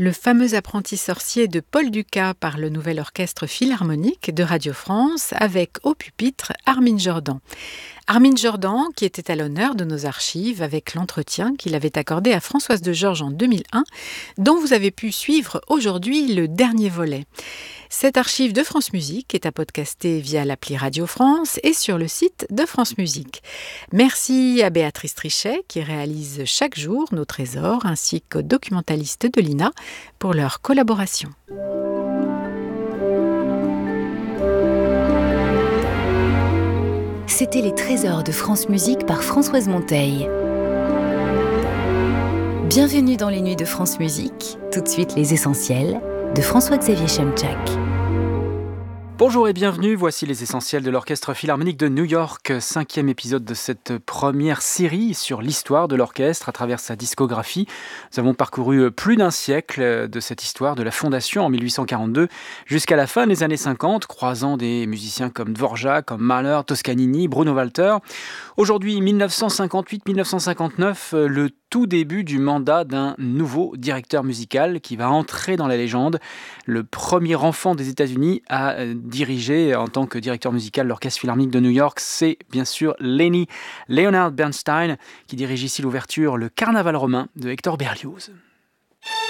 Le fameux apprenti sorcier de Paul Dukas par le Nouvel Orchestre Philharmonique de Radio France avec au pupitre Armin Jordan. Armin Jordan qui était à l'honneur de nos archives avec l'entretien qu'il avait accordé à Françoise de Georges en 2001, dont vous avez pu suivre aujourd'hui le dernier volet. Cette archive de France Musique est à podcaster via l'appli Radio France et sur le site de France Musique. Merci à Béatrice Trichet qui réalise chaque jour nos trésors ainsi qu'aux documentalistes de l'INA pour leur collaboration. C'était les trésors de France Musique par Françoise Monteil. Bienvenue dans les nuits de France Musique. Tout de suite les essentiels de François-Xavier Chemchak. Bonjour et bienvenue, voici les essentiels de l'Orchestre Philharmonique de New York, 5e épisode de cette première série sur l'histoire de l'orchestre à travers sa discographie. Nous avons parcouru plus d'un siècle de cette histoire, de la fondation en 1842 jusqu'à la fin des années 50, croisant des musiciens comme Dvorak, comme Mahler, Toscanini, Bruno Walter. Aujourd'hui, 1958-1959, le tout début du mandat d'un nouveau directeur musical qui va entrer dans la légende. Le premier enfant des États-Unis à diriger en tant que directeur musical l'Orchestre Philharmonique de New York, c'est bien sûr Lenny Leonard Bernstein qui dirige ici l'ouverture Le Carnaval romain de Hector Berlioz.